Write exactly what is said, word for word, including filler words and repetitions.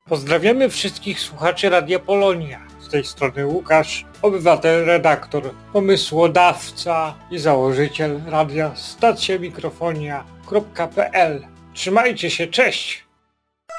Pozdrawiamy wszystkich słuchaczy Radia Polonia. Z tej strony Łukasz, obywatel, redaktor, pomysłodawca i założyciel radia stacja mikrofonia kropka p l. Trzymajcie się, cześć!